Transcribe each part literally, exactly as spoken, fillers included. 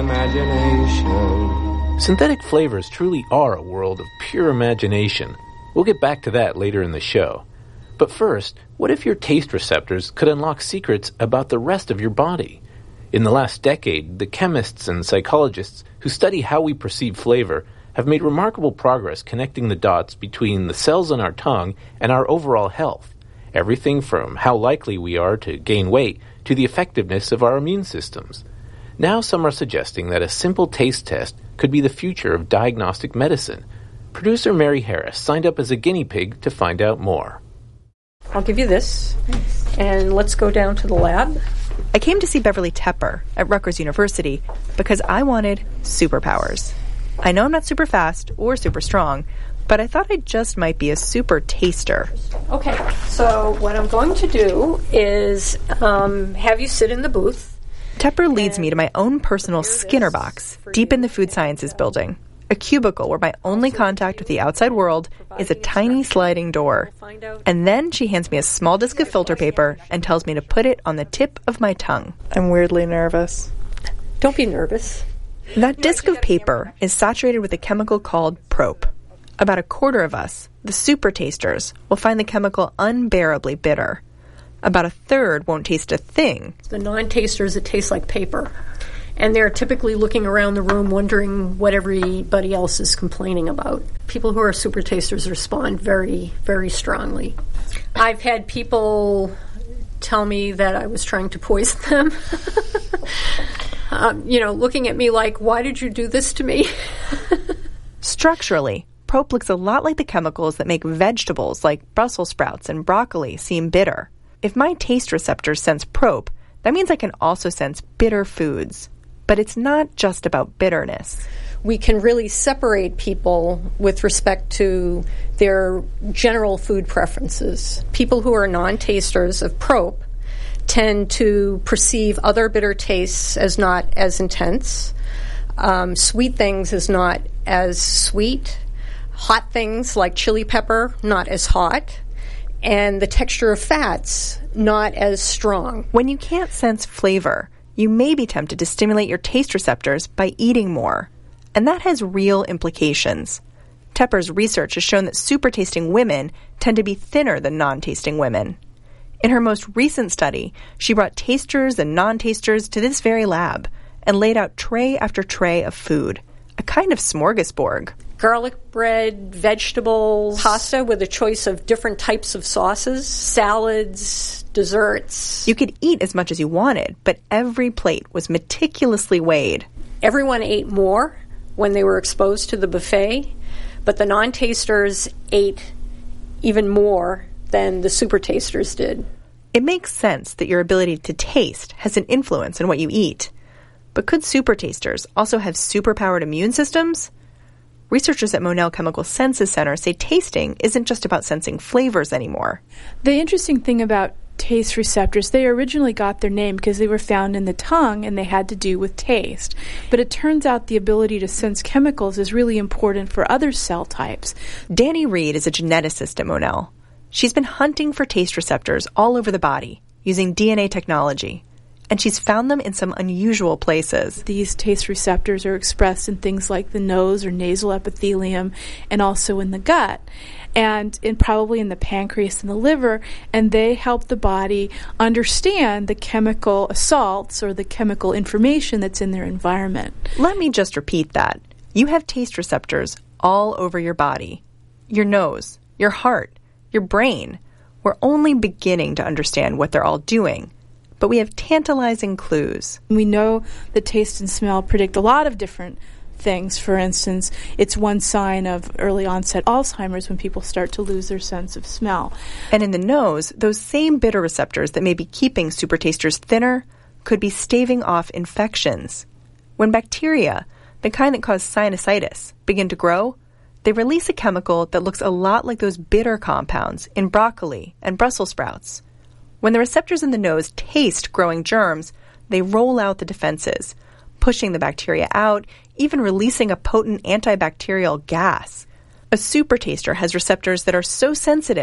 imagination. Synthetic flavors truly are a world of pure imagination. We'll get back to that later in the show. But first, what if your taste receptors could unlock secrets about the rest of your body? In the last decade, the chemists and psychologists who study how we perceive flavor have made remarkable progress connecting the dots between the cells on our tongue and our overall health. Everything from how likely we are to gain weight to the effectiveness of our immune systems. Now some are suggesting that a simple taste test could be the future of diagnostic medicine. Producer Mary Harris signed up as a guinea pig to find out more. I'll give you this, and let's go down to the lab. I came to see Beverly Tepper at Rutgers University because I wanted superpowers. I know I'm not super fast or super strong, but I thought I just might be a super taster. Okay, so what I'm going to do is um, have you sit in the booth. Tepper leads me to my own personal Skinner box, deep in the food sciences building. A cubicle where my only contact with the outside world is a tiny sliding door. And then she hands me a small disc of filter paper and tells me to put it on the tip of my tongue. I'm weirdly nervous. Don't be nervous. That disc of paper is saturated with a chemical called PROPE. About a quarter of us, the super tasters, will find the chemical unbearably bitter. About a third won't taste a thing. The non-tasters, it tastes like paper. And they're typically looking around the room wondering what everybody else is complaining about. People who are super tasters respond very, very strongly. I've had people tell me that I was trying to poison them. um, you know, looking at me like, why did you do this to me? Structurally, PROPE looks a lot like the chemicals that make vegetables like Brussels sprouts and broccoli seem bitter. If my taste receptors sense PROPE, that means I can also sense bitter foods. But it's not just about bitterness. We can really separate people with respect to their general food preferences. People who are non-tasters of PROPE tend to perceive other bitter tastes as not as intense, um, sweet things as not as sweet, hot things like chili pepper not as hot, and the texture of fats not as strong. When you can't sense flavor, you may be tempted to stimulate your taste receptors by eating more. And that has real implications. Tepper's research has shown that super-tasting women tend to be thinner than non-tasting women. In her most recent study, she brought tasters and non-tasters to this very lab and laid out tray after tray of food, a kind of smorgasbord. Garlic bread, vegetables, pasta with a choice of different types of sauces, salads, desserts. You could eat as much as you wanted, but every plate was meticulously weighed. Everyone ate more when they were exposed to the buffet, but the non-tasters ate even more than the super tasters did. It makes sense that your ability to taste has an influence on what you eat. But could super tasters also have superpowered immune systems? Researchers at Monell Chemical Senses Center say tasting isn't just about sensing flavors anymore. The interesting thing about taste receptors, they originally got their name because they were found in the tongue and they had to do with taste. But it turns out the ability to sense chemicals is really important for other cell types. Danny Reed is a geneticist at Monell. She's been hunting for taste receptors all over the body using D N A technology. And she's found them in some unusual places. These taste receptors are expressed in things like the nose or nasal epithelium and also in the gut and in probably in the pancreas and the liver, and they help the body understand the chemical assaults or the chemical information that's in their environment. Let me just repeat that. You have taste receptors all over your body. Your nose, your heart, your brain. We're only beginning to understand what they're all doing. But we have tantalizing clues. We know that taste and smell predict a lot of different things. For instance, it's one sign of early onset Alzheimer's when people start to lose their sense of smell. And in the nose, those same bitter receptors that may be keeping super tasters thinner could be staving off infections. When bacteria, the kind that cause sinusitis, begin to grow, they release a chemical that looks a lot like those bitter compounds in broccoli and Brussels sprouts. When the receptors in the nose taste growing germs, they roll out the defenses, pushing the bacteria out, even releasing a potent antibacterial gas. A super taster has receptors that are so sensitive,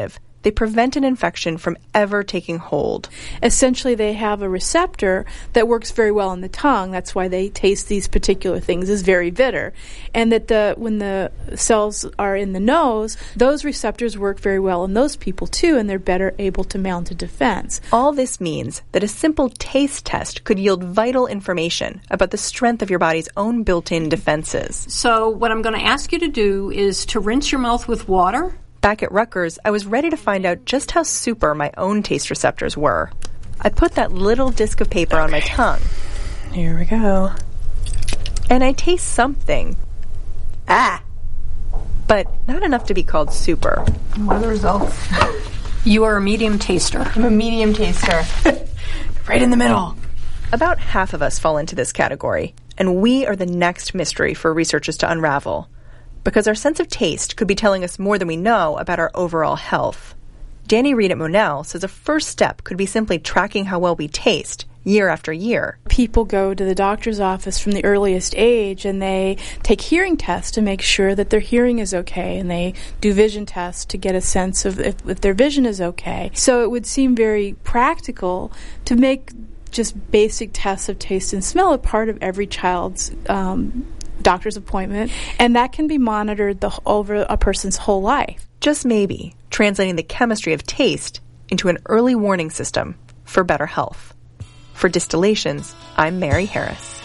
they prevent an infection from ever taking hold. Essentially, they have a receptor that works very well in the tongue. That's why they taste these particular things as very bitter. And that the when the cells are in the nose, those receptors work very well in those people too, and they're better able to mount a defense. All this means that a simple taste test could yield vital information about the strength of your body's own built-in defenses. So what I'm going to ask you to do is to rinse your mouth with water. Back at Rutgers, I was ready to find out just how super my own taste receptors were. I put that little disc of paper on my tongue. Here we go. And I taste something. Ah! But not enough to be called super. What are the results? You are a medium taster. I'm a medium taster. Right in the middle. About half of us fall into this category, and we are the next mystery for researchers to unravel. Because our sense of taste could be telling us more than we know about our overall health. Danny Reed at Monell says a first step could be simply tracking how well we taste year after year. People go to the doctor's office from the earliest age and they take hearing tests to make sure that their hearing is okay, and they do vision tests to get a sense of if, if their vision is okay. So it would seem very practical to make just basic tests of taste and smell a part of every child's um doctor's appointment, and that can be monitored the, over a person's whole life. Just maybe translating the chemistry of taste into an early warning system for better health. For Distillations, I'm Mary Harris.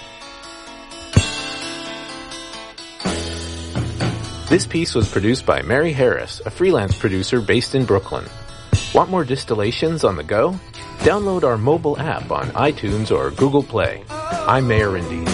This piece was produced by Mary Harris, a freelance producer based in Brooklyn. Want more Distillations on the go? Download our mobile app on iTunes or Google Play. I'm Mayor Indy.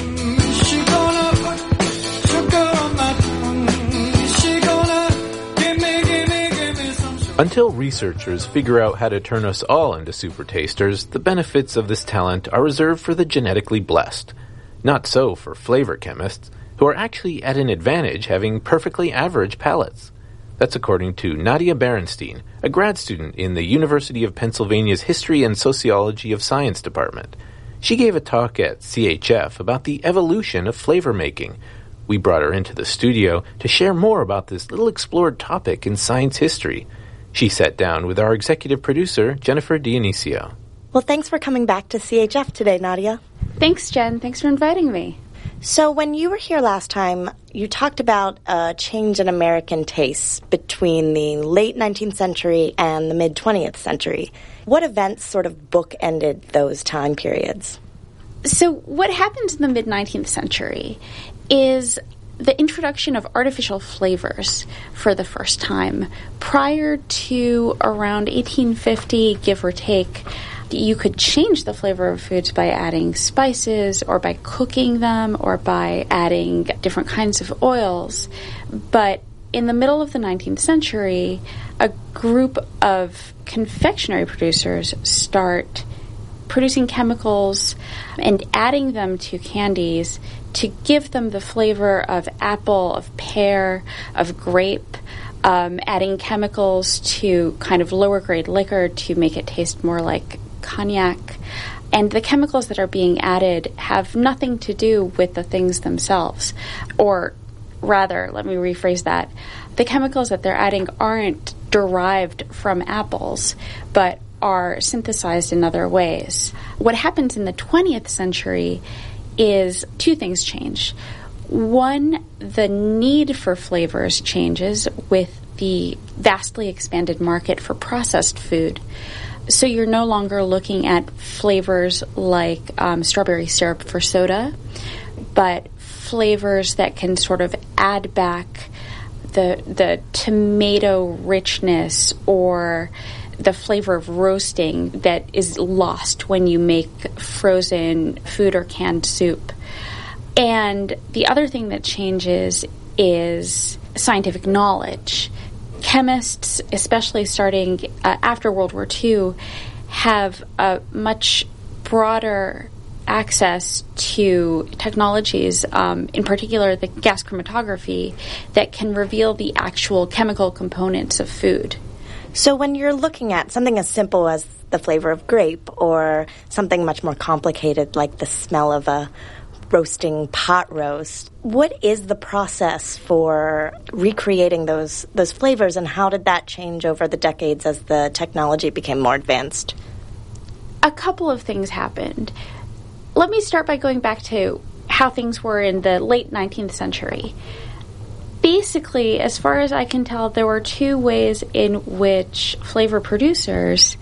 Until researchers figure out how to turn us all into super tasters, the benefits of this talent are reserved for the genetically blessed. Not so for flavor chemists, who are actually at an advantage having perfectly average palates. That's according to Nadia Berenstein, a grad student in the University of Pennsylvania's History and Sociology of Science department. She gave a talk at C H F about the evolution of flavor making. We brought her into the studio to share more about this little explored topic in science history. She sat down with our executive producer, Jennifer Dionisio. Well, thanks for coming back to C H F today, Nadia. Thanks, Jen. Thanks for inviting me. So when you were here last time, you talked about a change in American tastes between the late nineteenth century and the mid-twentieth century. What events sort of bookended those time periods? So what happened in the mid-nineteenth century is the introduction of artificial flavors for the first time. Prior to around eighteen fifty, give or take, you could change the flavor of foods by adding spices or by cooking them or by adding different kinds of oils. But in the middle of the nineteenth century, a group of confectionery producers start producing chemicals and adding them to candies to give them the flavor of apple, of pear, of grape, um, adding chemicals to kind of lower grade liquor to make it taste more like cognac. And the chemicals that are being added have nothing to do with the things themselves. Or rather, let me rephrase that. The chemicals that they're adding aren't derived from apples, but are synthesized in other ways. What happens in the twentieth century is two things change. One, the need for flavors changes with the vastly expanded market for processed food. So you're no longer looking at flavors like um, strawberry syrup for soda, but flavors that can sort of add back the the tomato richness or the flavor of roasting that is lost when you make frozen food or canned soup. And the other thing that changes is scientific knowledge. Chemists, especially starting uh, after World War Two, have a much broader access to technologies, um, in particular the gas chromatography, that can reveal the actual chemical components of food. So when you're looking at something as simple as the flavor of grape or something much more complicated like the smell of a roasting pot roast. What is the process for recreating those those flavors, and how did that change over the decades as the technology became more advanced? A couple of things happened. Let me start by going back to how things were in the late nineteenth century. Basically, as far as I can tell, there were two ways in which flavor producers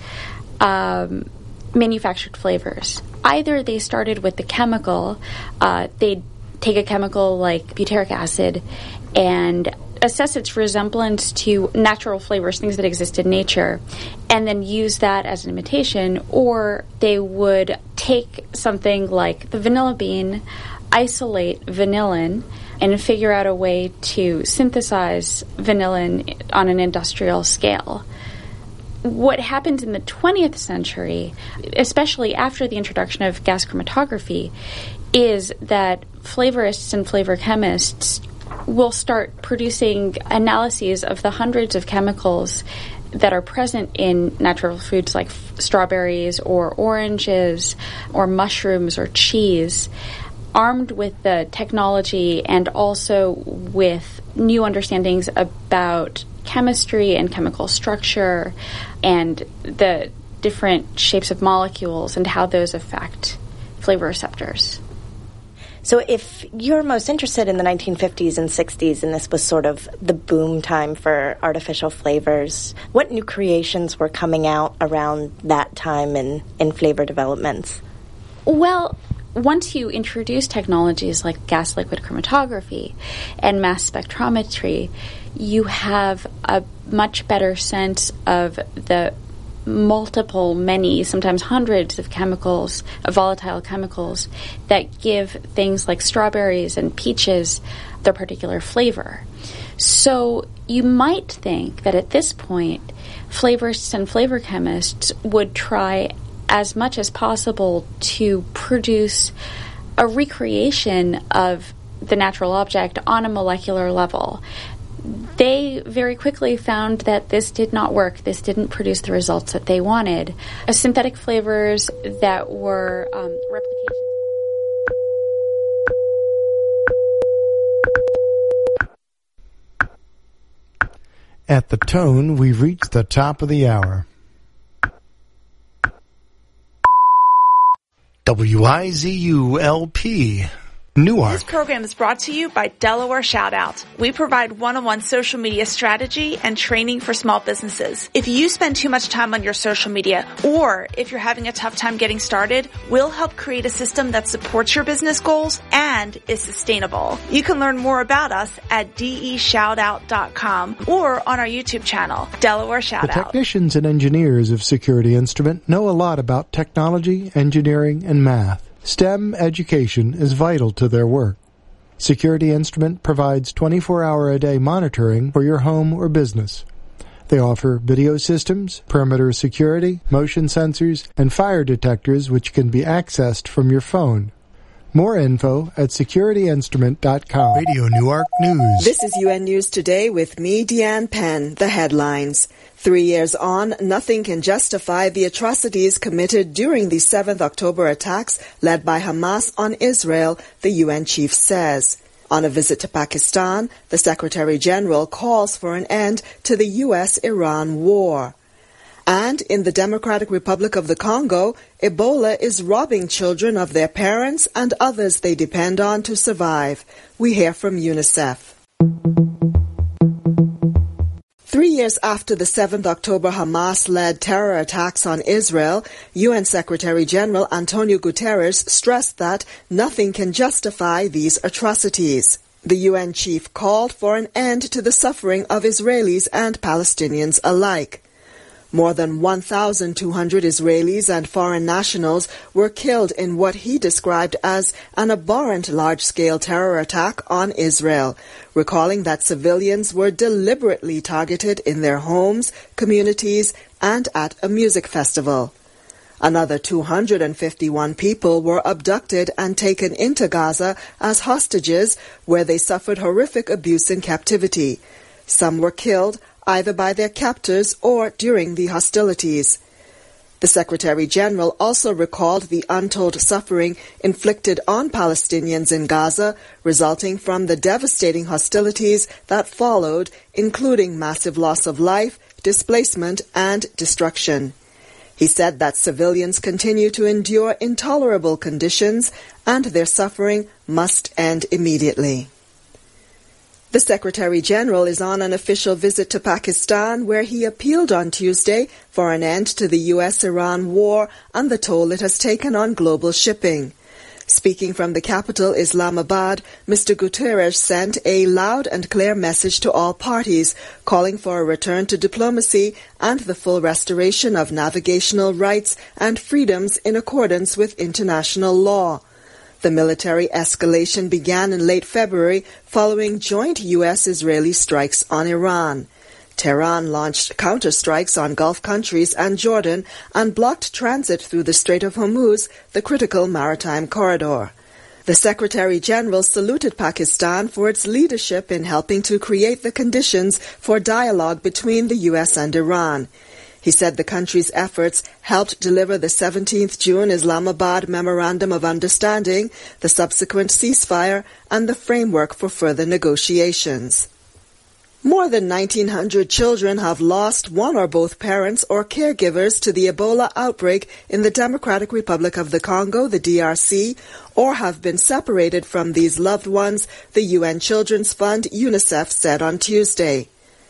um, manufactured flavors. Either they started with the chemical, uh, they'd take a chemical like butyric acid and assess its resemblance to natural flavors, things that exist in nature, and then use that as an imitation, or they would take something like the vanilla bean, isolate vanillin, and figure out a way to synthesize vanillin on an industrial scale. What happened in the twentieth century, especially after the introduction of gas chromatography, is that flavorists and flavor chemists will start producing analyses of the hundreds of chemicals that are present in natural foods like f- strawberries or oranges or mushrooms or cheese, armed with the technology and also with new understandings about chemistry and chemical structure and the different shapes of molecules and how those affect flavor receptors. So if you're most interested in the nineteen fifties and sixties, and this was sort of the boom time for artificial flavors, what new creations were coming out around that time in, in flavor developments? Well, once you introduce technologies like gas liquid chromatography and mass spectrometry, you have a much better sense of the multiple, many, sometimes hundreds of chemicals, of volatile chemicals, that give things like strawberries and peaches their particular flavor. So you might think that at this point, flavorists and flavor chemists would try as much as possible to produce a recreation of the natural object on a molecular level. They very quickly found that this did not work. This didn't produce the results that they wanted. Uh, synthetic flavors that were um, replications. At the tone, we've reached the top of the hour. W I Z U L P Newark. This program is brought to you by Delaware Shoutout. We provide one-on-one social media strategy and training for small businesses. If you spend too much time on your social media, or if you're having a tough time getting started, we'll help create a system that supports your business goals and is sustainable. You can learn more about us at D E shoutout dot com or on our YouTube channel, Delaware Shoutout. The technicians and engineers of Security Instrument know a lot about technology, engineering, and math. STEM education is vital to their work. Security Instrument provides twenty-four hour a day monitoring for your home or business. They offer video systems, perimeter security, motion sensors, and fire detectors which can be accessed from your phone. More info at security instrument dot com. Radio Newark News. This is U N News Today with me, Deanne Penn. The headlines. Three years on, nothing can justify the atrocities committed during the seventh October attacks led by Hamas on Israel, the U N chief says. On a visit to Pakistan, the Secretary General calls for an end to the U S Iran war. And in the Democratic Republic of the Congo, Ebola is robbing children of their parents and others they depend on to survive. We hear from UNICEF. Three years after the seventh October Hamas-led terror attacks on Israel, U N Secretary General Antonio Guterres stressed that nothing can justify these atrocities. The U N chief called for an end to the suffering of Israelis and Palestinians alike. More than one thousand two hundred Israelis and foreign nationals were killed in what he described as an abhorrent large-scale terror attack on Israel, recalling that civilians were deliberately targeted in their homes, communities, and at a music festival. Another two hundred fifty-one people were abducted and taken into Gaza as hostages, where they suffered horrific abuse in captivity. Some were killed either by their captors or during the hostilities. The Secretary General also recalled the untold suffering inflicted on Palestinians in Gaza, resulting from the devastating hostilities that followed, including massive loss of life, displacement, and destruction. He said that civilians continue to endure intolerable conditions and their suffering must end immediately. The Secretary General is on an official visit to Pakistan, where he appealed on Tuesday for an end to the U S Iran war and the toll it has taken on global shipping. Speaking from the capital, Islamabad, Mister Guterres sent a loud and clear message to all parties, calling for a return to diplomacy and the full restoration of navigational rights and freedoms in accordance with international law. The military escalation began in late February following joint U S-Israeli strikes on Iran. Tehran launched counterstrikes on Gulf countries and Jordan and blocked transit through the Strait of Hormuz, the critical maritime corridor. The Secretary General saluted Pakistan for its leadership in helping to create the conditions for dialogue between the U S and Iran. He said the country's efforts helped deliver the seventeenth of June Islamabad Memorandum of Understanding, the subsequent ceasefire, and the framework for further negotiations. More than nineteen hundred children have lost one or both parents or caregivers to the Ebola outbreak in the Democratic Republic of the Congo, the D R C, or have been separated from these loved ones, the U N Children's Fund, UNICEF, said on Tuesday.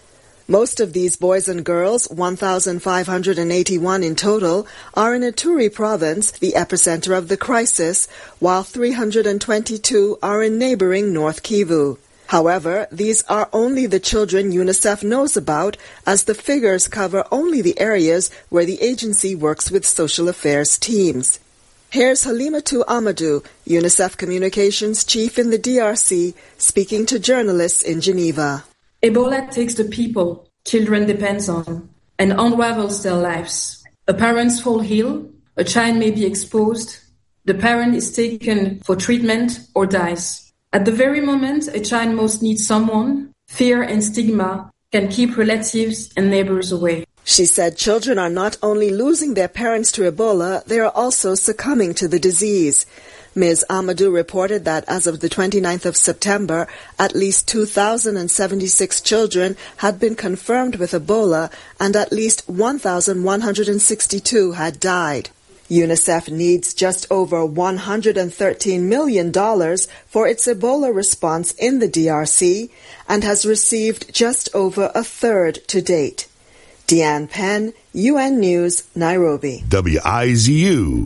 Most of these boys and girls, one thousand five hundred eighty-one in total, are in Ituri province, the epicenter of the crisis, while three hundred twenty-two are in neighboring North Kivu. However, these are only the children UNICEF knows about, as the figures cover only the areas where the agency works with social affairs teams. Here's Halimatu Amadou, UNICEF Communications Chief in the D R C, speaking to journalists in Geneva. Ebola takes the people children depend on and unravels their lives. A parent's fall ill, a child may be exposed, the parent is taken for treatment or dies. At the very moment a child most needs someone, fear and stigma can keep relatives and neighbors away. She said children are not only losing their parents to Ebola, they are also succumbing to the disease. Miz Amadou reported that as of the twenty-ninth of September, at least two thousand seventy-six children had been confirmed with Ebola and at least one thousand one hundred sixty-two had died. UNICEF needs just over one hundred thirteen million dollars for its Ebola response in the D R C and has received just over a third to date. Deanne Penn, U N News, Nairobi. W I Z U.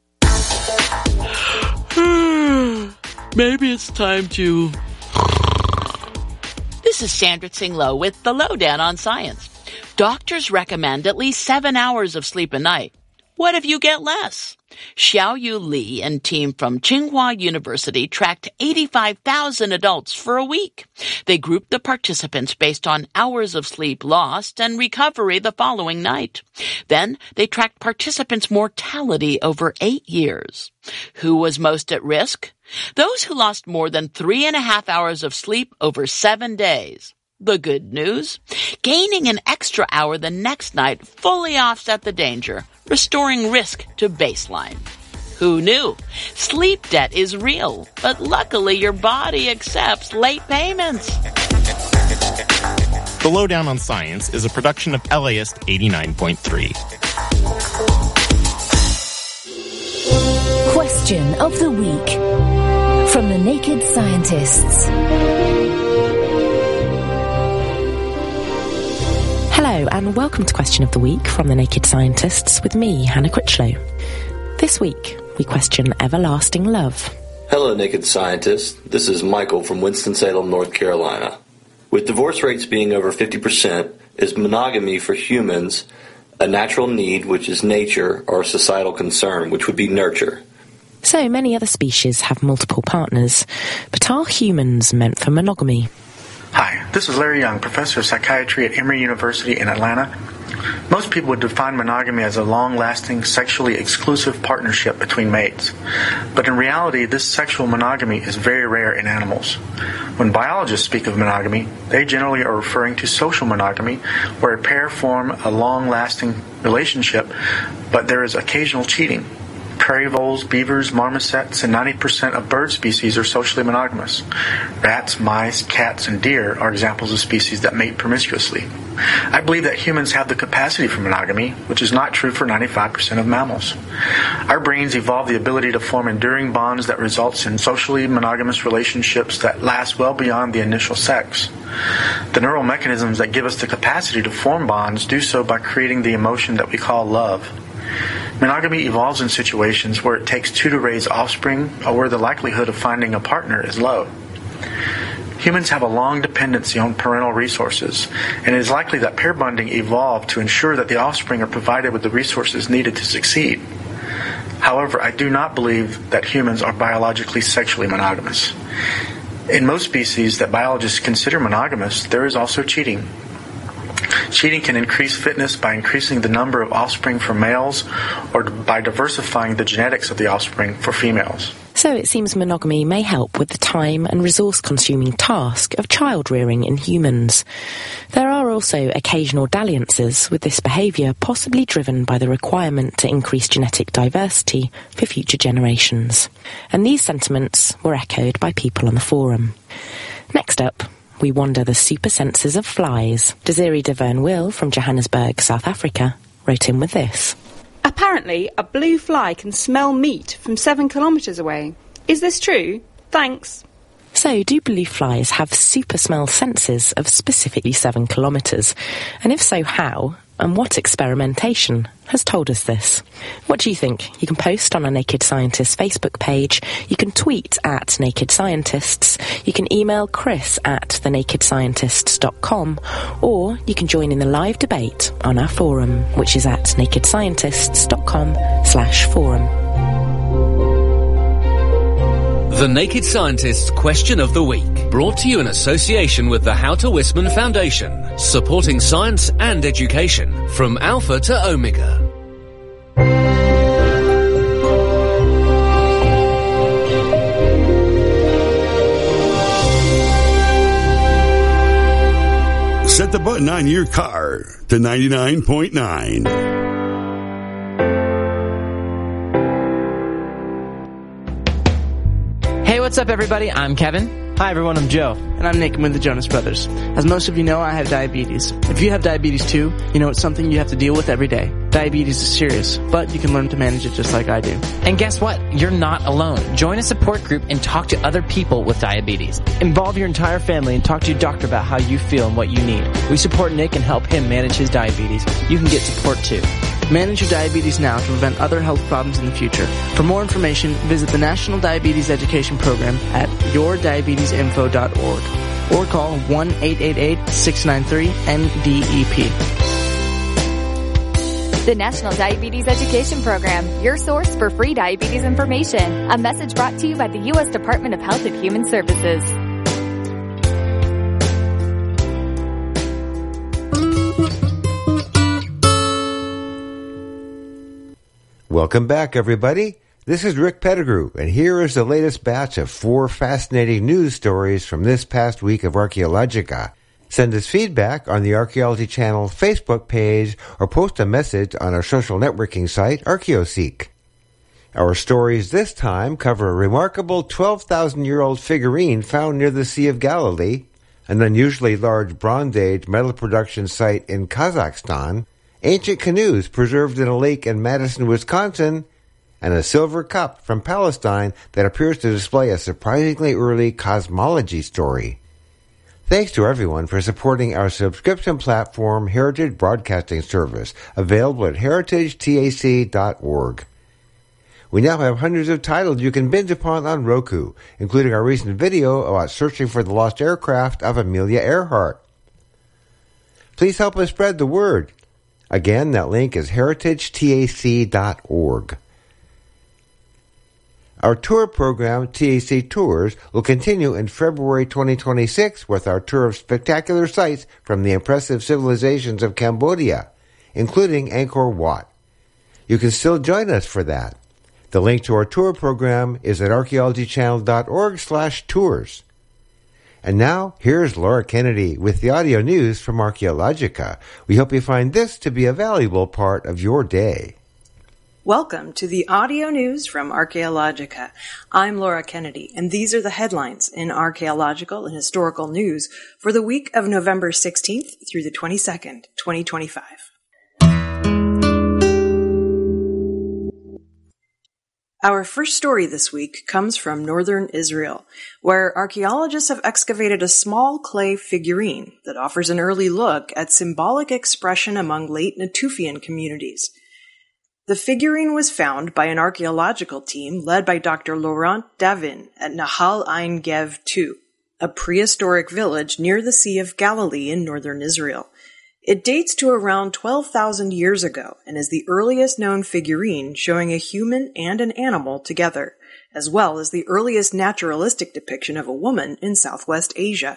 Maybe it's time to... This is Sandra Tsing-Loh with the Lowdown on Science. Doctors recommend at least seven hours of sleep a night. What if you get less? Xiaoyu Li and team from Tsinghua University tracked eighty-five thousand adults for a week. They grouped the participants based on hours of sleep lost and recovery the following night. Then they tracked participants' mortality over eight years. Who was most at risk? Those who lost more than three and a half hours of sleep over seven days. The good news? Gaining an extra hour the next night fully offset the danger, restoring risk to baseline. Who knew? Sleep debt is real, but luckily your body accepts late payments. The Lowdown on Science is a production of L A S eighty-nine point three. Question of the Week from the Naked Scientists. Hello and welcome to Question of the Week from the Naked Scientists with me, Hannah Critchlow. This week, we question everlasting love. Hello, Naked Scientists. This is Michael from Winston-Salem, North Carolina. With divorce rates being over fifty percent, is monogamy for humans a natural need, which is nature, or a societal concern, which would be nurture? So many other species have multiple partners, but are humans meant for monogamy? Hi, this is Larry Young, professor of psychiatry at Emory University in Atlanta, Most people would define monogamy as a long-lasting, sexually exclusive partnership between mates. But in reality, this sexual monogamy is very rare in animals. When biologists speak of monogamy, they generally are referring to social monogamy, where a pair form a long-lasting relationship, but there is occasional cheating. Prairie voles, beavers, marmosets, and ninety percent of bird species are socially monogamous. Rats, mice, cats, and deer are examples of species that mate promiscuously. I believe that humans have the capacity for monogamy, which is not true for ninety-five percent of mammals. Our brains evolved the ability to form enduring bonds that results in socially monogamous relationships that last well beyond the initial sex. The neural mechanisms that give us the capacity to form bonds do so by creating the emotion that we call love. Monogamy evolves in situations where it takes two to raise offspring or where the likelihood of finding a partner is low. Humans have a long dependency on parental resources, and it is likely that pair bonding evolved to ensure that the offspring are provided with the resources needed to succeed. However, I do not believe that humans are biologically sexually monogamous. In most species that biologists consider monogamous, there is also cheating. Cheating can increase fitness by increasing the number of offspring for males or by diversifying the genetics of the offspring for females. So it seems monogamy may help with the time and resource-consuming task of child-rearing in humans. There are also occasional dalliances with this behaviour, possibly driven by the requirement to increase genetic diversity for future generations. And these sentiments were echoed by people on the forum. Next up, we wander the super senses of flies. Desiree de Vernwill from Johannesburg, South Africa, wrote in with this. Apparently, a blue fly can smell meat from seven kilometres away. Is this true? Thanks. So, do blue flies have super smell senses of specifically seven kilometres? And if so, how? And what experimentation has told us this? What do you think? You can post on our Naked Scientists Facebook page. You can tweet at Naked Scientists. You can email Chris at the naked scientists dot com. Or you can join in the live debate on our forum, which is at naked scientists dot com slash forum. The Naked Scientists Question of the Week, brought to you in association with the Houter Wisman Foundation, supporting science and education from Alpha to Omega. Set the button on your car to ninety-nine point nine. Hey, what's up, everybody? I'm Kevin. Hi, everyone. I'm Joe. And I'm Nick. I'm with the Jonas Brothers. As most of you know, I have diabetes. If you have diabetes too, you know it's something you have to deal with every day. Diabetes is serious, but you can learn to manage it just like I do. And guess what? You're not alone. Join a support group and talk to other people with diabetes. Involve your entire family and talk to your doctor about how you feel and what you need. We support Nick and help him manage his diabetes. You can get support too. Manage your diabetes now to prevent other health problems in the future. For more information, visit the National Diabetes Education Program at your diabetes info dot org or call one eight eight eight, six nine three, N D E P. The National Diabetes Education Program, your source for free diabetes information. A message brought to you by the U S Department of Health and Human Services. Welcome back, everybody. This is Rick Pettigrew, and here is the latest batch of four fascinating news stories from this past week of Archaeologica. Send us feedback on the Archaeology Channel Facebook page or post a message on our social networking site, ArchaeoSeek. Our stories this time cover a remarkable twelve thousand year old figurine found near the Sea of Galilee, an unusually large Bronze Age metal production site in Kazakhstan, ancient canoes preserved in a lake in Madison, Wisconsin, and a silver cup from Palestine that appears to display a surprisingly early cosmology story. Thanks to everyone for supporting our subscription platform, Heritage Broadcasting Service, available at heritage tac dot org. We now have hundreds of titles you can binge upon on Roku, including our recent video about searching for the lost aircraft of Amelia Earhart. Please help us spread the word. Again, that link is heritage tac dot org. Our tour program, T A C Tours, will continue in February twenty twenty-six with our tour of spectacular sights from the impressive civilizations of Cambodia, including Angkor Wat. You can still join us for that. The link to our tour program is at archaeologychannel.org slash tours. And now, here's Laura Kennedy with the audio news from Archaeologica. We hope you find this to be a valuable part of your day. Welcome to the audio news from Archaeologica. I'm Laura Kennedy, and these are the headlines in archaeological and historical news for the week of November sixteenth through the twenty-second, twenty twenty-five. Our first story this week comes from northern Israel, where archaeologists have excavated a small clay figurine that offers an early look at symbolic expression among late Natufian communities. The figurine was found by an archaeological team led by Doctor Laurent Davin at Nahal Ein Gev two, a prehistoric village near the Sea of Galilee in northern Israel. It dates to around twelve thousand years ago and is the earliest known figurine showing a human and an animal together, as well as the earliest naturalistic depiction of a woman in Southwest Asia.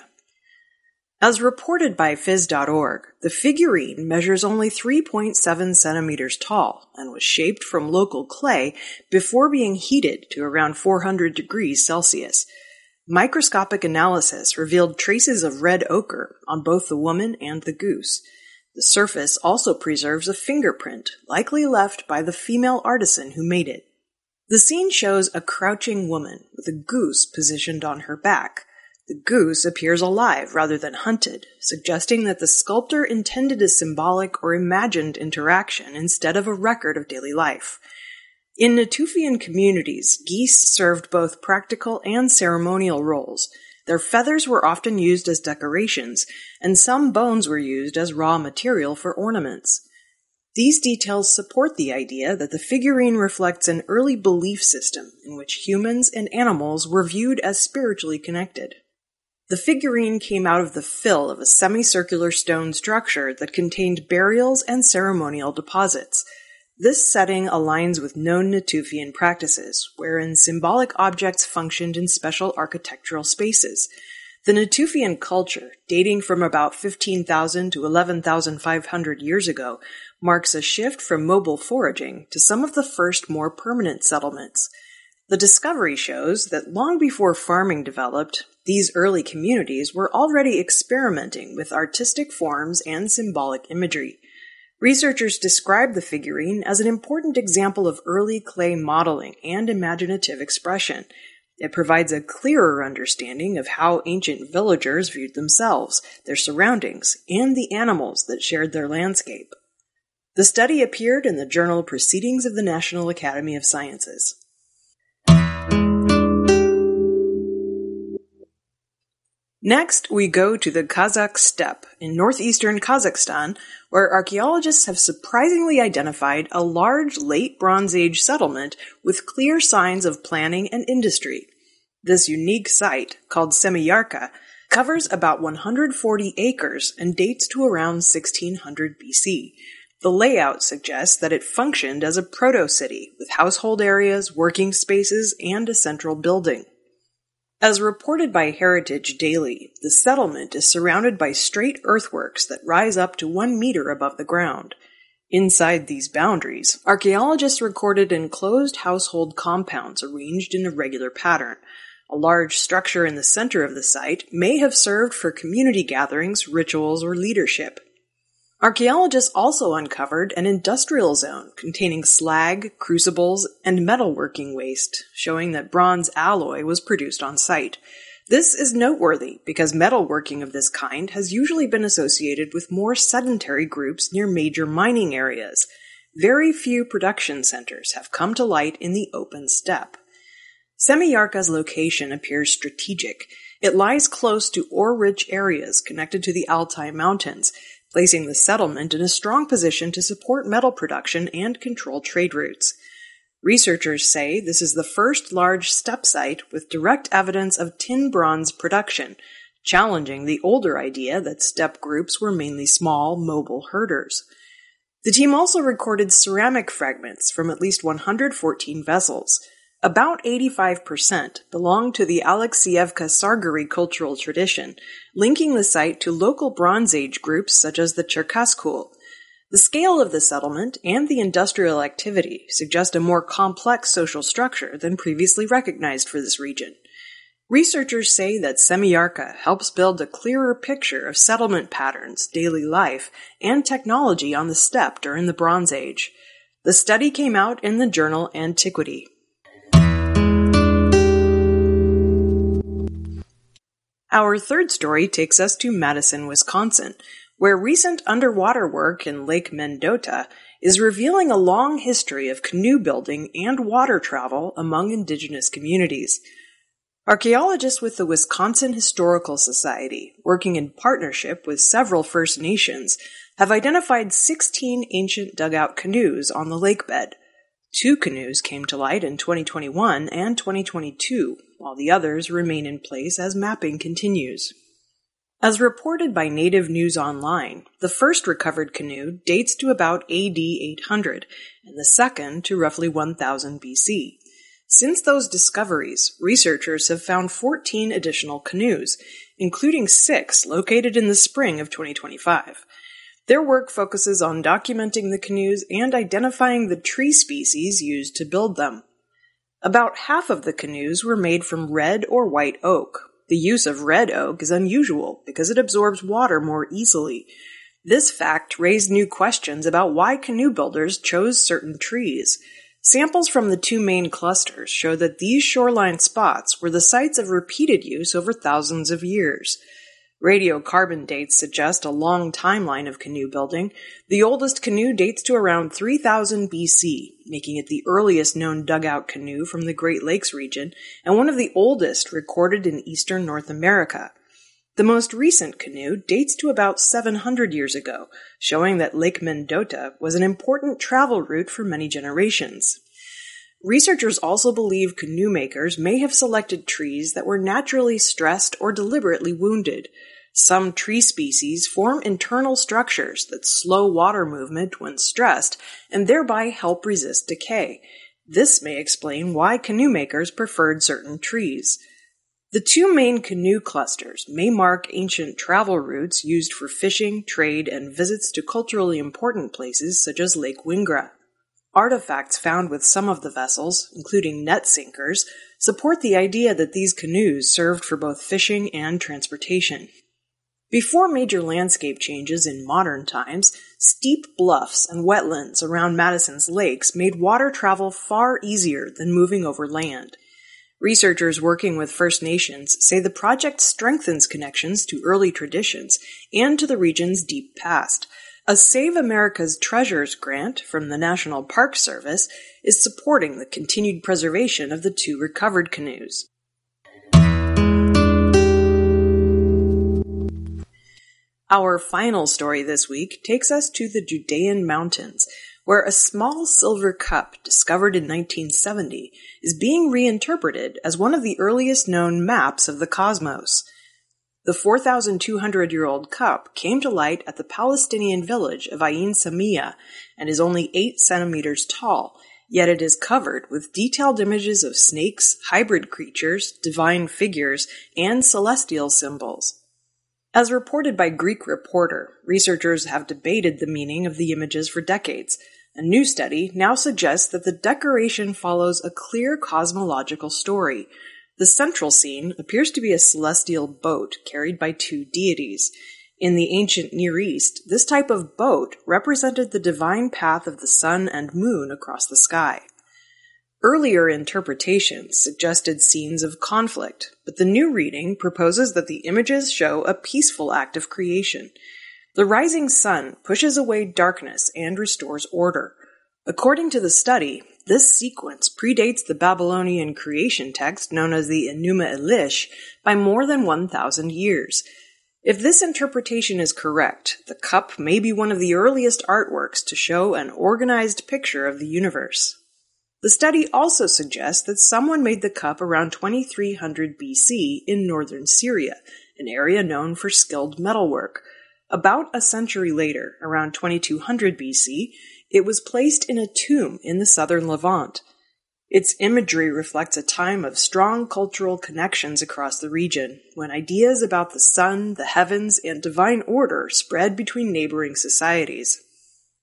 As reported by phys dot org, the figurine measures only three point seven centimeters tall and was shaped from local clay before being heated to around four hundred degrees Celsius. Microscopic analysis revealed traces of red ochre on both the woman and the goose. The surface also preserves a fingerprint, likely left by the female artisan who made it. The scene shows a crouching woman with a goose positioned on her back. The goose appears alive rather than hunted, suggesting that the sculptor intended a symbolic or imagined interaction instead of a record of daily life. In Natufian communities, geese served both practical and ceremonial roles. Their feathers were often used as decorations, and some bones were used as raw material for ornaments. These details support the idea that the figurine reflects an early belief system in which humans and animals were viewed as spiritually connected. The figurine came out of the fill of a semicircular stone structure that contained burials and ceremonial deposits. This setting aligns with known Natufian practices, wherein symbolic objects functioned in special architectural spaces. The Natufian culture, dating from about fifteen thousand to eleven thousand five hundred years ago, marks a shift from mobile foraging to some of the first more permanent settlements. The discovery shows that long before farming developed, these early communities were already experimenting with artistic forms and symbolic imagery. Researchers describe the figurine as an important example of early clay modeling and imaginative expression. It provides a clearer understanding of how ancient villagers viewed themselves, their surroundings, and the animals that shared their landscape. The study appeared in the journal Proceedings of the National Academy of Sciences. Next, we go to the Kazakh steppe in northeastern Kazakhstan, where archaeologists have surprisingly identified a large late Bronze Age settlement with clear signs of planning and industry. This unique site, called Semiyarka, covers about one hundred forty acres and dates to around sixteen hundred B C. The layout suggests that it functioned as a proto-city with household areas, working spaces, and a central building. As reported by Heritage Daily, the settlement is surrounded by straight earthworks that rise up to one meter above the ground. Inside these boundaries, archaeologists recorded enclosed household compounds arranged in a regular pattern. A large structure in the center of the site may have served for community gatherings, rituals, or leadership. Archaeologists also uncovered an industrial zone containing slag, crucibles, and metalworking waste, showing that bronze alloy was produced on site. This is noteworthy because metalworking of this kind has usually been associated with more sedentary groups near major mining areas. Very few production centers have come to light in the open steppe. Semiyarka's location appears strategic. It lies close to ore-rich areas connected to the Altai Mountains, placing the settlement in a strong position to support metal production and control trade routes. Researchers say this is the first large steppe site with direct evidence of tin-bronze production, challenging the older idea that steppe groups were mainly small, mobile herders. The team also recorded ceramic fragments from at least one hundred fourteen vessels. About eighty-five percent belong to the Alexievka Sargary cultural tradition, linking the site to local Bronze Age groups such as the Cherkaskul. The scale of the settlement and the industrial activity suggest a more complex social structure than previously recognized for this region. Researchers say that Semiyarka helps build a clearer picture of settlement patterns, daily life, and technology on the steppe during the Bronze Age. The study came out in the journal Antiquity. Our third story takes us to Madison, Wisconsin, where recent underwater work in Lake Mendota is revealing a long history of canoe building and water travel among indigenous communities. Archaeologists with the Wisconsin Historical Society, working in partnership with several First Nations, have identified sixteen ancient dugout canoes on the lake bed. Two canoes came to light in twenty twenty-one and twenty twenty-two, while the others remain in place as mapping continues. As reported by Native News Online, the first recovered canoe dates to about A D eight hundred, and the second to roughly one thousand B C. Since those discoveries, researchers have found fourteen additional canoes, including six located in the spring of twenty twenty-five. Their work focuses on documenting the canoes and identifying the tree species used to build them. About half of the canoes were made from red or white oak. The use of red oak is unusual because it absorbs water more easily. This fact raised new questions about why canoe builders chose certain trees. Samples from the two main clusters show that these shoreline spots were the sites of repeated use over thousands of years. Radiocarbon dates suggest a long timeline of canoe building. The oldest canoe dates to around three thousand B C, making it the earliest known dugout canoe from the Great Lakes region and one of the oldest recorded in eastern North America. The most recent canoe dates to about seven hundred years ago, showing that Lake Mendota was an important travel route for many generations. Researchers also believe canoe makers may have selected trees that were naturally stressed or deliberately wounded. Some tree species form internal structures that slow water movement when stressed and thereby help resist decay. This may explain why canoe makers preferred certain trees. The two main canoe clusters may mark ancient travel routes used for fishing, trade, and visits to culturally important places such as Lake Wingra. Artifacts found with some of the vessels, including net sinkers, support the idea that these canoes served for both fishing and transportation. Before major landscape changes in modern times, steep bluffs and wetlands around Madison's lakes made water travel far easier than moving over land. Researchers working with First Nations say the project strengthens connections to early traditions and to the region's deep past. A Save America's Treasures grant from the National Park Service is supporting the continued preservation of the two recovered canoes. Our final story this week takes us to the Judean Mountains, where a small silver cup discovered in nineteen seventy is being reinterpreted as one of the earliest known maps of the cosmos. The four thousand two hundred year old cup came to light at the Palestinian village of Ain Samia and is only eight centimeters tall, yet it is covered with detailed images of snakes, hybrid creatures, divine figures, and celestial symbols. As reported by Greek Reporter, researchers have debated the meaning of the images for decades. A new study now suggests that the decoration follows a clear cosmological story. The central scene appears to be a celestial boat carried by two deities. In the ancient Near East, this type of boat represented the divine path of the sun and moon across the sky. Earlier interpretations suggested scenes of conflict, but the new reading proposes that the images show a peaceful act of creation. The rising sun pushes away darkness and restores order. According to the study, this sequence predates the Babylonian creation text known as the Enuma Elish by more than one thousand years. If this interpretation is correct, the cup may be one of the earliest artworks to show an organized picture of the universe. The study also suggests that someone made the cup around twenty-three hundred B C in northern Syria, an area known for skilled metalwork. About a century later, around twenty-two hundred B C, it was placed in a tomb in the southern Levant. Its imagery reflects a time of strong cultural connections across the region, when ideas about the sun, the heavens, and divine order spread between neighboring societies.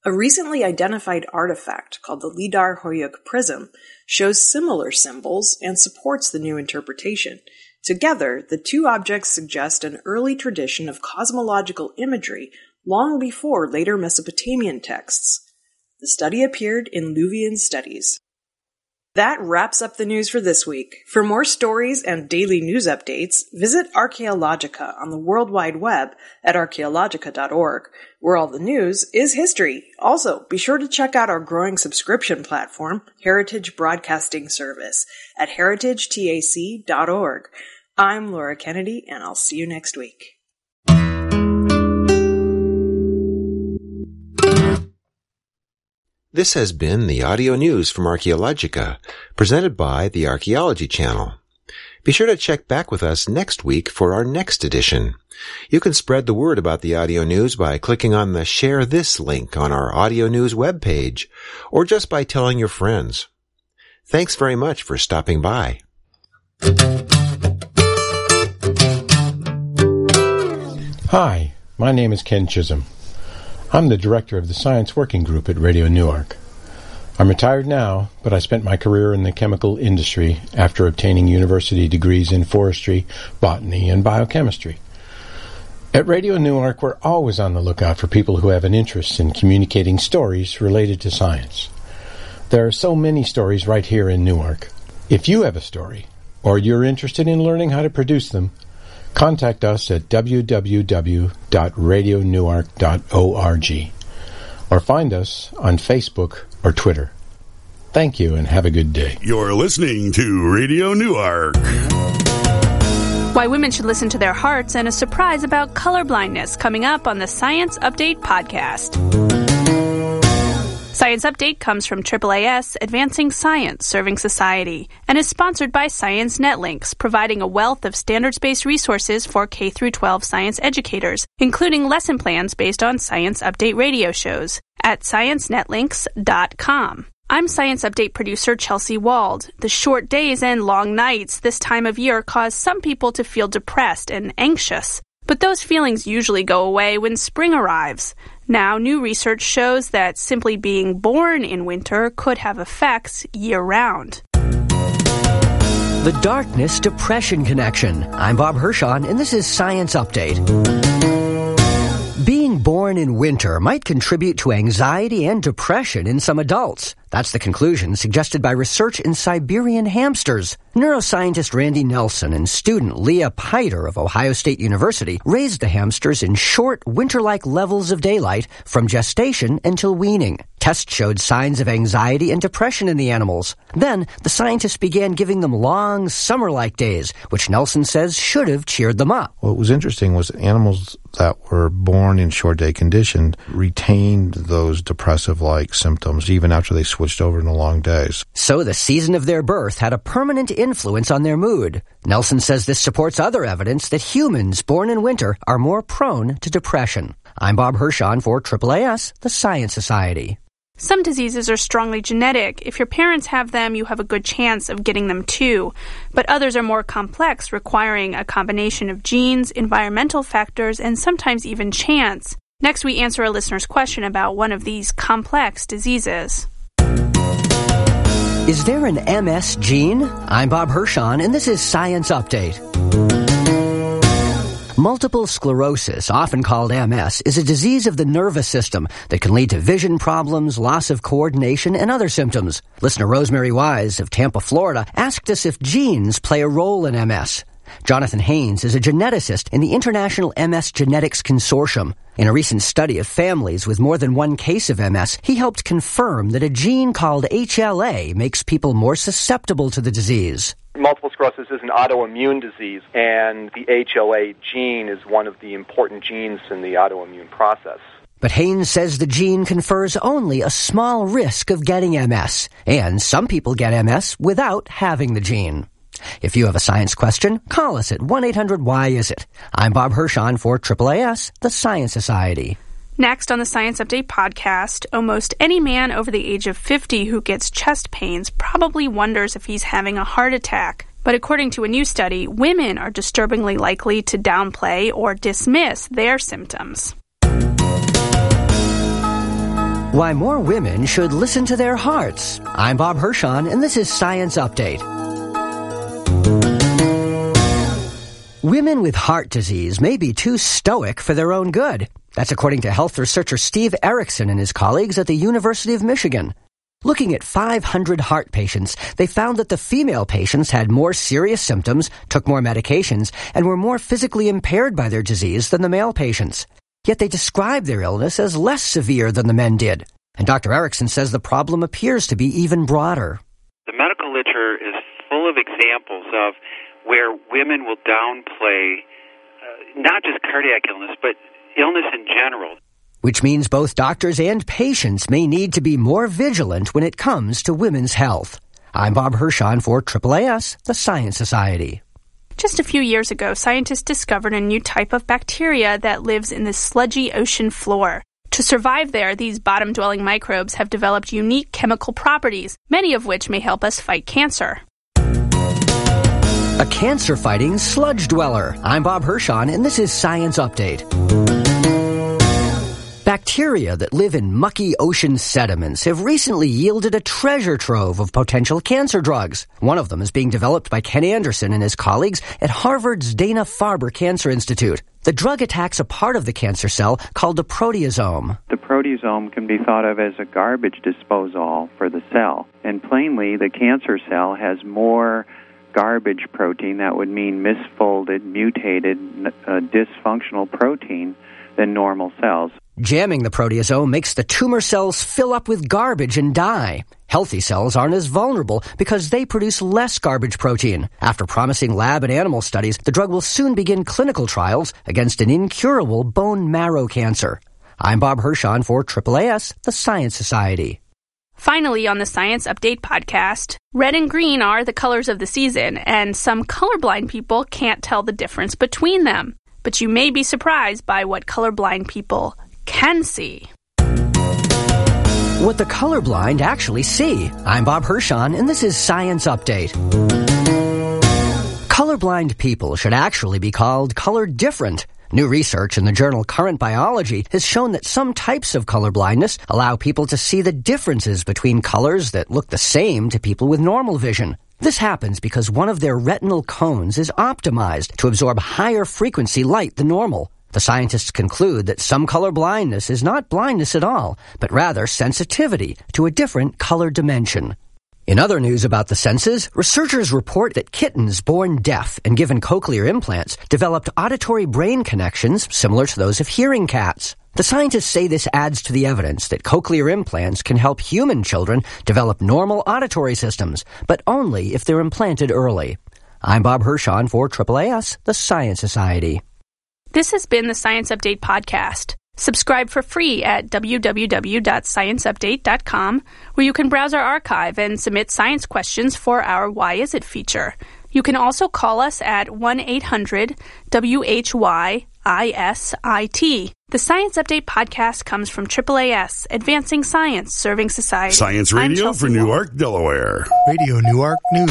A recently identified artifact called the Lidar Hoyuk prism shows similar symbols and supports the new interpretation. Together, the two objects suggest an early tradition of cosmological imagery long before later Mesopotamian texts. The study appeared in Luwian Studies. That wraps up the news for this week. For more stories and daily news updates, visit Archaeologica on the World Wide Web at archaeologica dot org, where all the news is history. Also, be sure to check out our growing subscription platform, Heritage Broadcasting Service, at heritage tac dot org. I'm Laura Kennedy, and I'll see you next week. This has been the audio news from Archaeologica, presented by the Archaeology Channel. Be sure to check back with us next week for our next edition. You can spread the word about the audio news by clicking on the Share This link on our audio news webpage, or just by telling your friends. Thanks very much for stopping by. Hi, my name is Ken Chisholm. I'm the director of the Science Working Group at Radio Newark. I'm retired now, but I spent my career in the chemical industry after obtaining university degrees in forestry, botany, and biochemistry. At Radio Newark, we're always on the lookout for people who have an interest in communicating stories related to science. There are so many stories right here in Newark. If you have a story, or you're interested in learning how to produce them, contact us at w w w dot radio newark dot org or find us on Facebook or Twitter. Thank you and have a good day. You're listening to Radio Newark. Why women should listen to their hearts and a surprise about colorblindness coming up on the Science Update podcast. Science Update comes from triple A S, Advancing Science, Serving Society, and is sponsored by Science Netlinks, providing a wealth of standards-based resources for K through twelve science educators, including lesson plans based on Science Update radio shows, at science netlinks dot com. I'm Science Update producer Chelsea Wald. The short days and long nights this time of year cause some people to feel depressed and anxious. But those feelings usually go away when spring arrives. Now, new research shows that simply being born in winter could have effects year-round. The Darkness-Depression Connection. I'm Bob Hirschon, and this is Science Update. Being born in winter might contribute to anxiety and depression in some adults. That's the conclusion suggested by research in Siberian hamsters. Neuroscientist Randy Nelson and student Leah Piter of Ohio State University raised the hamsters in short, winter-like levels of daylight from gestation until weaning. Tests showed signs of anxiety and depression in the animals. Then, the scientists began giving them long, summer-like days, which Nelson says should have cheered them up. What was interesting was animals that were born in short-day condition retained those depressive-like symptoms even after they switched over into long days. So the season of their birth had a permanent influence on their mood. Nelson says this supports other evidence that humans born in winter are more prone to depression. I'm Bob Hirschon for triple A S, the Science Society. Some diseases are strongly genetic. If your parents have them, you have a good chance of getting them too. But others are more complex, requiring a combination of genes, environmental factors, and sometimes even chance. Next, we answer a listener's question about one of these complex diseases. Is there an M S gene? I'm Bob Hirschon, and this is Science Update. Multiple sclerosis, often called M S, is a disease of the nervous system that can lead to vision problems, loss of coordination, and other symptoms. Listener Rosemary Wise of Tampa, Florida, asked us if genes play a role in M S. Jonathan Haynes is a geneticist in the International M S Genetics Consortium. In a recent study of families with more than one case of M S, he helped confirm that a gene called H L A makes people more susceptible to the disease. Multiple sclerosis is an autoimmune disease, and the H L A gene is one of the important genes in the autoimmune process. But Haynes says the gene confers only a small risk of getting M S, and some people get M S without having the gene. If you have a science question, call us at one eight hundred Y is it. I'm Bob Hirschon for triple A S, the Science Society. Next on the Science Update podcast, almost any man over the age of fifty who gets chest pains probably wonders if he's having a heart attack. But according to a new study, women are disturbingly likely to downplay or dismiss their symptoms. Why more women should listen to their hearts. I'm Bob Hirschon, and this is Science Update. Women with heart disease may be too stoic for their own good. That's according to health researcher Steve Erickson and his colleagues at the University of Michigan. Looking at five hundred heart patients, they found that the female patients had more serious symptoms, took more medications, and were more physically impaired by their disease than the male patients. Yet they described their illness as less severe than the men did. And Doctor Erickson says the problem appears to be even broader. The medical literature is full of examples of where women will downplay uh, not just cardiac illness, but illness in general. Which means both doctors and patients may need to be more vigilant when it comes to women's health. I'm Bob Hirschon for triple A S, the Science Society. Just a few years ago, scientists discovered a new type of bacteria that lives in the sludgy ocean floor. To survive there, these bottom-dwelling microbes have developed unique chemical properties, many of which may help us fight cancer. A cancer-fighting sludge dweller. I'm Bob Hirschon, and this is Science Update. Bacteria that live in mucky ocean sediments have recently yielded a treasure trove of potential cancer drugs. One of them is being developed by Ken Anderson and his colleagues at Harvard's Dana-Farber Cancer Institute. The drug attacks a part of the cancer cell called the proteasome. The proteasome can be thought of as a garbage disposal for the cell. And plainly, the cancer cell has more garbage protein, that would mean misfolded, mutated, uh, dysfunctional protein, than normal cells. Jamming the proteasome makes the tumor cells fill up with garbage and die. Healthy cells aren't as vulnerable because they produce less garbage protein. After promising lab and animal studies, the drug will soon begin clinical trials against an incurable bone marrow cancer. I'm Bob Hirschon for triple A S, the Science Society. Finally, on the Science Update podcast, red and green are the colors of the season, and some colorblind people can't tell the difference between them. But you may be surprised by what colorblind people can see. What the colorblind actually see. I'm Bob Hirschon, and this is Science Update. Colorblind people should actually be called color different. New research in the journal Current Biology has shown that some types of colorblindness allow people to see the differences between colors that look the same to people with normal vision. This happens because one of their retinal cones is optimized to absorb higher frequency light than normal. The scientists conclude that some color blindness is not blindness at all, but rather sensitivity to a different color dimension. In other news about the senses, researchers report that kittens born deaf and given cochlear implants developed auditory brain connections similar to those of hearing cats. The scientists say this adds to the evidence that cochlear implants can help human children develop normal auditory systems, but only if they're implanted early. I'm Bob Hirschon for triple A S, the Science Society. This has been the Science Update podcast. Subscribe for free at w w w dot science update dot com, where you can browse our archive and submit science questions for our Why Is It feature. You can also call us at one eight hundred W H Y I S I T. The Science Update podcast comes from triple A S, Advancing Science, Serving Society. Science Radio for Newark, Delaware. Radio Newark News.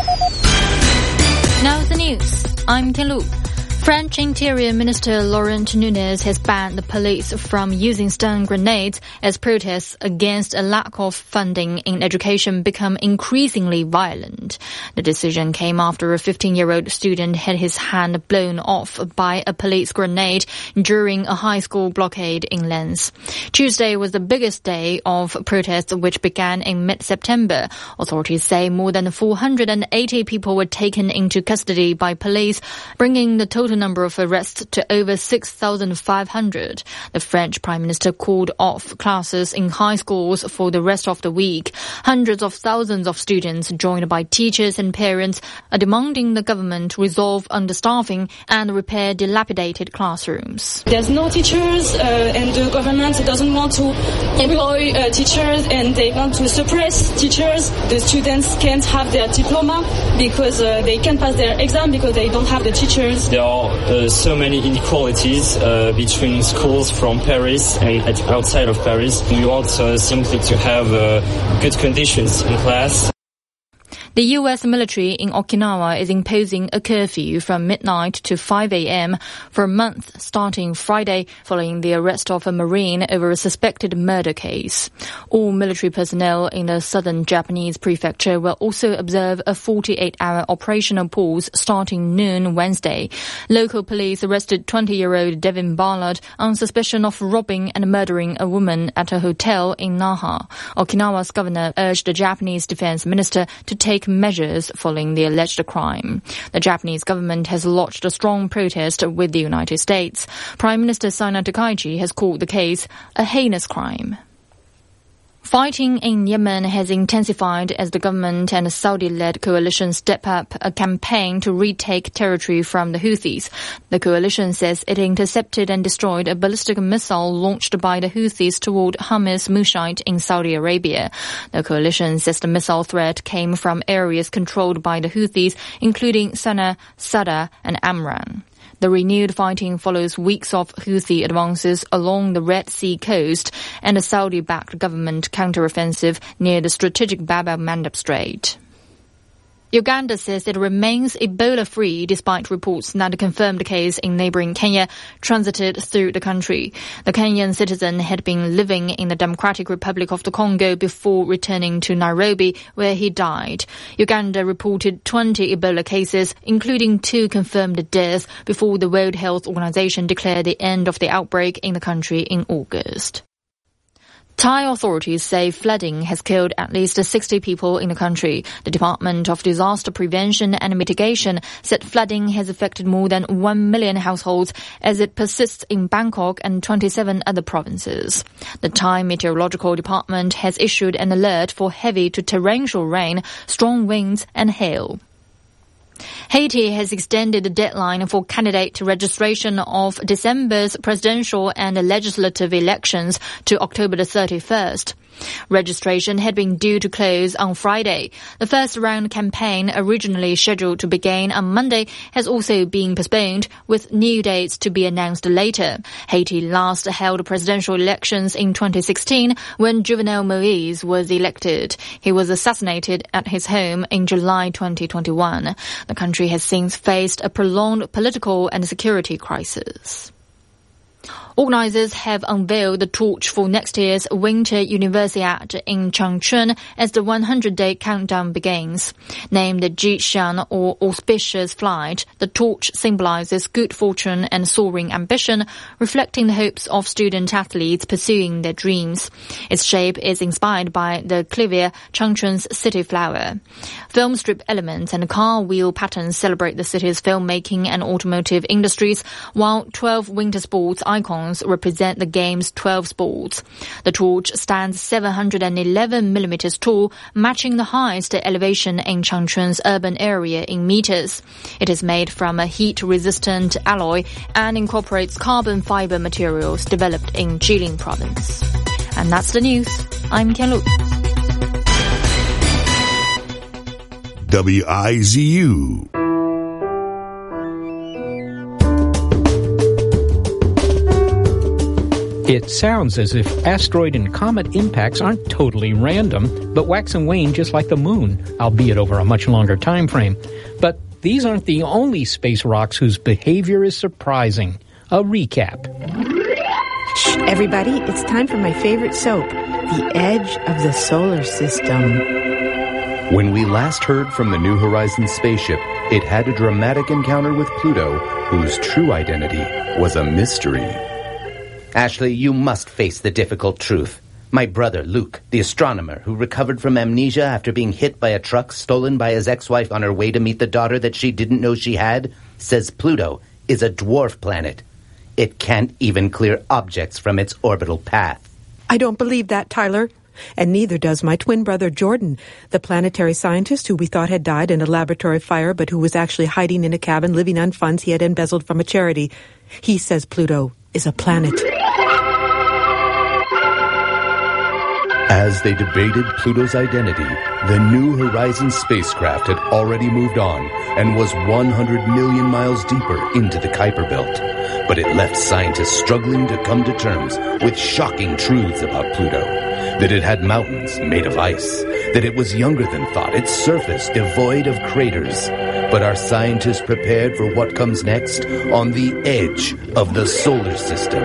Now the news. I'm Tianlu. French Interior Minister Laurent Nunez has banned the police from using stun grenades as protests against a lack of funding in education become increasingly violent. The decision came after a fifteen-year-old student had his hand blown off by a police grenade during a high school blockade in Lens. Tuesday was the biggest day of protests, which began in mid-September. Authorities say more than four hundred eighty people were taken into custody by police, bringing the total number of arrests to over six thousand five hundred. The French Prime Minister called off classes in high schools for the rest of the week. Hundreds of thousands of students, joined by teachers and parents, are demanding the government resolve understaffing and repair dilapidated classrooms. There's no teachers uh, and the government doesn't want to employ uh, teachers and they want to suppress teachers. The students can't have their diploma because uh, they can't pass their exam because they don't have the teachers. There are uh, so many inequalities uh, between schools from Paris and outside of Paris. We want uh, simply to have uh, good conditions in class. The U S military in Okinawa is imposing a curfew from midnight to five a.m. for a month starting Friday following the arrest of a Marine over a suspected murder case. All military personnel in the southern Japanese prefecture will also observe a forty-eight hour operational pause starting noon Wednesday. Local police arrested twenty-year-old Devin Ballard on suspicion of robbing and murdering a woman at a hotel in Naha. Okinawa's governor urged the Japanese defense minister to take measures following the alleged crime. The Japanese government has lodged a strong protest with the United States. Prime Minister Sana Takaichi has called the case a heinous crime. Fighting in Yemen has intensified as the government and a Saudi-led coalition step up a campaign to retake territory from the Houthis. The coalition says it intercepted and destroyed a ballistic missile launched by the Houthis toward Hamas Mushait in Saudi Arabia. The coalition says the missile threat came from areas controlled by the Houthis, including Sana'a, Sada, and Amran. The renewed fighting follows weeks of Houthi advances along the Red Sea coast and a Saudi-backed government counteroffensive near the strategic Bab el-Mandeb Strait. Uganda says it remains Ebola-free despite reports that a confirmed case in neighboring Kenya transited through the country. The Kenyan citizen had been living in the Democratic Republic of the Congo before returning to Nairobi, where he died. Uganda reported twenty Ebola cases, including two confirmed deaths, before the World Health Organization declared the end of the outbreak in the country in August. Thai authorities say flooding has killed at least sixty people in the country. The Department of Disaster Prevention and Mitigation said flooding has affected more than one million households as it persists in Bangkok and twenty-seven other provinces. The Thai Meteorological Department has issued an alert for heavy to torrential rain, strong winds and hail. Haiti has extended the deadline for candidate registration of December's presidential and legislative elections to October the thirty-first. Registration had been due to close on Friday. The first round campaign, originally scheduled to begin on Monday, has also been postponed, with new dates to be announced later. Haiti last held presidential elections in twenty sixteen when Jovenel Moïse was elected. He was assassinated at his home in July twenty twenty-one. The country has since faced a prolonged political and security crisis. Organisers have unveiled the torch for next year's Winter Universiade in Changchun as the one hundred day countdown begins. Named the Jishan, or auspicious flight, the torch symbolises good fortune and soaring ambition, reflecting the hopes of student athletes pursuing their dreams. Its shape is inspired by the Clivia, Changchun's city flower. Film strip elements and car wheel patterns celebrate the city's filmmaking and automotive industries, while twelve winter sports icons represent the game's twelve sports. The torch stands seven hundred eleven millimeters tall, matching the highest elevation in Changchun's urban area in meters. It is made from a heat-resistant alloy and incorporates carbon fiber materials developed in Jilin province. And that's the news. I'm Ken Lu. W I Z U. It sounds as if asteroid and comet impacts aren't totally random, but wax and wane just like the moon, albeit over a much longer time frame. But these aren't the only space rocks whose behavior is surprising. A recap. Shh, everybody, it's time for my favorite soap, The Edge of the Solar System. When we last heard from the New Horizons spaceship, it had a dramatic encounter with Pluto, whose true identity was a mystery. Ashley, you must face the difficult truth. My brother, Luke, the astronomer who recovered from amnesia after being hit by a truck stolen by his ex-wife on her way to meet the daughter that she didn't know she had, says Pluto is a dwarf planet. It can't even clear objects from its orbital path. I don't believe that, Tyler. And neither does my twin brother, Jordan, the planetary scientist who we thought had died in a laboratory fire, but who was actually hiding in a cabin living on funds he had embezzled from a charity. He says Pluto is a planet. As they debated Pluto's identity, the New Horizons spacecraft had already moved on and was one hundred million miles deeper into the Kuiper Belt. But it left scientists struggling to come to terms with shocking truths about Pluto. That it had mountains made of ice, that it was younger than thought, its surface devoid of craters. But are scientists prepared for what comes next on the edge of the solar system?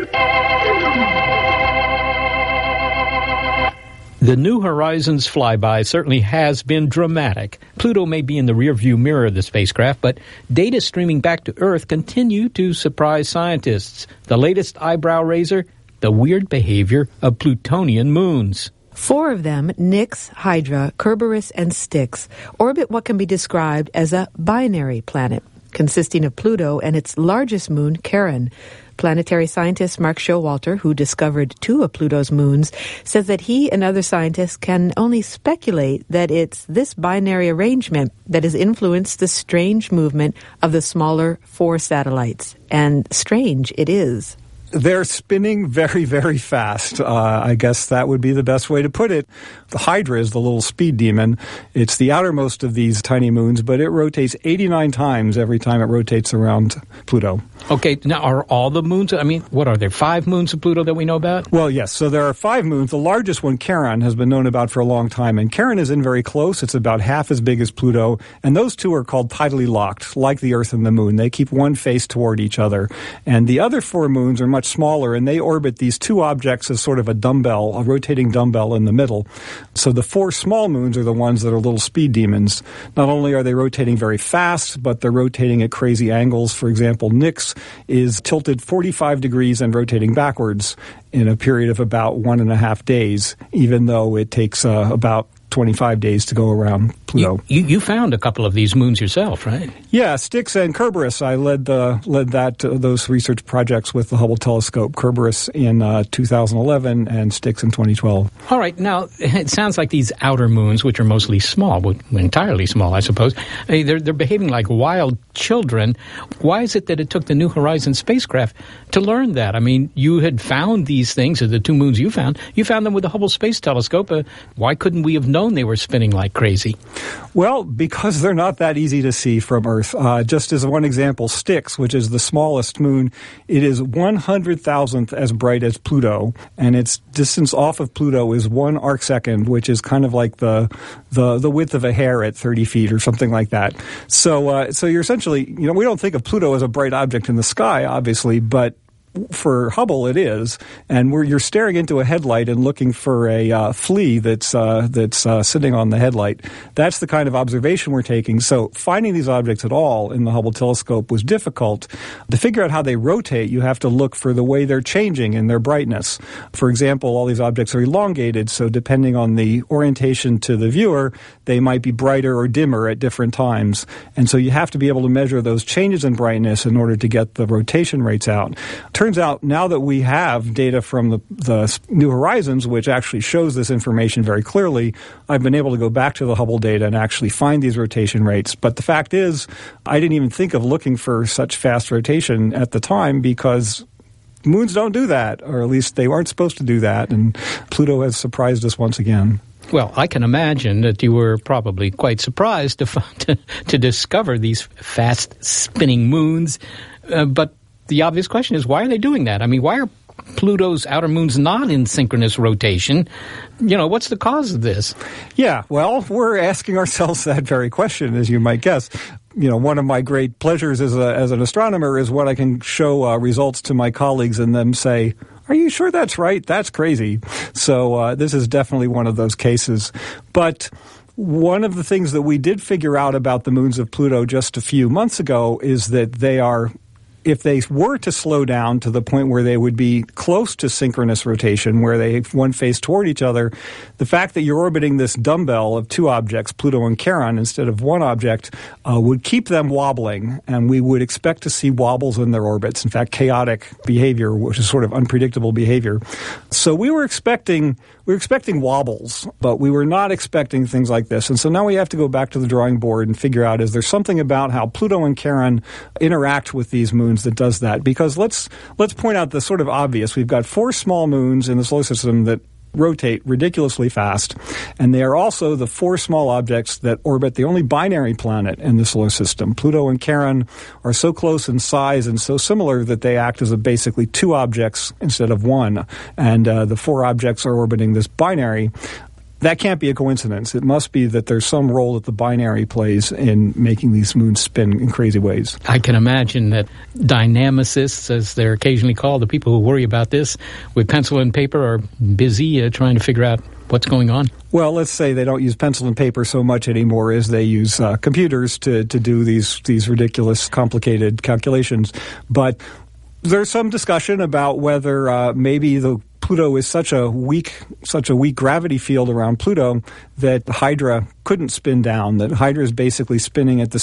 The New Horizons flyby certainly has been dramatic. Pluto may be in the rearview mirror of the spacecraft, but data streaming back to Earth continue to surprise scientists. The latest eyebrow raiser, the weird behavior of Plutonian moons. Four of them, Nix, Hydra, Kerberos, and Styx, orbit what can be described as a binary planet, consisting of Pluto and its largest moon, Charon. Planetary scientist Mark Showalter, who discovered two of Pluto's moons, says that he and other scientists can only speculate that it's this binary arrangement that has influenced the strange movement of the smaller four satellites. And strange it is. They're spinning very, very fast. Uh, I guess that would be the best way to put it. The Hydra is the little speed demon. It's the outermost of these tiny moons, but it rotates eighty-nine times every time it rotates around Pluto. Okay, now are all the moons, I mean, what are there, five moons of Pluto that we know about? Well, yes, so there are five moons. The largest one, Charon, has been known about for a long time, and Charon is in very close. It's about half as big as Pluto, and those two are called tidally locked, like the Earth and the Moon. They keep one face toward each other, and the other four moons are much smaller, and they orbit these two objects as sort of a dumbbell, a rotating dumbbell in the middle. So the four small moons are the ones that are little speed demons. Not only are they rotating very fast, but they're rotating at crazy angles. For example, Nix is tilted forty-five degrees and rotating backwards in a period of about one and a half days, even though it takes uh, about twenty-five days to go around Pluto. You, you, you found a couple of these moons yourself, right? Yeah, Styx and Kerberos. I led the led that uh, those research projects with the Hubble telescope. Kerberos in uh, two thousand eleven and Styx in twenty twelve. All right. Now it sounds like these outer moons, which are mostly small, well, entirely small, I suppose, they're they're behaving like wild children. Why is it that it took the New Horizons spacecraft to learn that? I mean, you had found these things, or the two moons you found. You found them with the Hubble Space Telescope. Uh, why couldn't we have known they were spinning like crazy? Well, because they're not that easy to see from Earth. Uh, just as one example, Styx, which is the smallest moon, it is one hundred thousandth as bright as Pluto, and its distance off of Pluto is one arc second, which is kind of like the the, the width of a hair at thirty feet or something like that. So, uh, so you're essentially, you know, we don't think of Pluto as a bright object in the sky, obviously, but for Hubble, it is, and where you're staring into a headlight and looking for a uh, flea that's uh, that's uh, sitting on the headlight. That's the kind of observation we're taking. So finding these objects at all in the Hubble telescope was difficult. To figure out how they rotate, you have to look for the way they're changing in their brightness. For example, all these objects are elongated, so depending on the orientation to the viewer, they might be brighter or dimmer at different times. And so you have to be able to measure those changes in brightness in order to get the rotation rates out. Turns out now that we have data from the, the New Horizons, which actually shows this information very clearly, I've been able to go back to the Hubble data and actually find these rotation rates. But the fact is, I didn't even think of looking for such fast rotation at the time because moons don't do that, or at least they aren't supposed to do that, and Pluto has surprised us once again. Well, I can imagine that you were probably quite surprised to to, to discover these fast spinning moons, uh, but the obvious question is, why are they doing that? I mean, why are Pluto's outer moons not in synchronous rotation? You know, what's the cause of this? Yeah, well, we're asking ourselves that very question, as you might guess. You know, one of my great pleasures as a, as an astronomer is when I can show uh, results to my colleagues and them say, "Are you sure that's right? That's crazy." So uh, this is definitely one of those cases. But one of the things that we did figure out about the moons of Pluto just a few months ago is that they are, if they were to slow down to the point where they would be close to synchronous rotation, where they one face toward each other, the fact that you're orbiting this dumbbell of two objects, Pluto and Charon, instead of one object, uh, would keep them wobbling, and we would expect to see wobbles in their orbits. In fact, chaotic behavior, which is sort of unpredictable behavior. So we were expecting we were expecting wobbles, but we were not expecting things like this. And so now we have to go back to the drawing board and figure out, is there something about how Pluto and Charon interact with these moons that does that? Because let's let's point out the sort of obvious. We've got four small moons in the solar system that rotate ridiculously fast, and they are also the four small objects that orbit the only binary planet in the solar system. Pluto and Charon are so close in size and so similar that they act as a basically two objects instead of one, and uh, the four objects are orbiting this binary. that can't be a coincidence. It must be that there's some role that the binary plays in making these moons spin in crazy ways. I can imagine that dynamicists, as they're occasionally called, the people who worry about this with pencil and paper, are busy uh, trying to figure out what's going on. Well, let's say they don't use pencil and paper so much anymore as they use uh, computers to, to do these, these ridiculous, complicated calculations. But there's some discussion about whether uh, maybe the Pluto is such a weak, such a weak gravity field around Pluto that Hydra couldn't spin down, that Hydra is basically spinning at the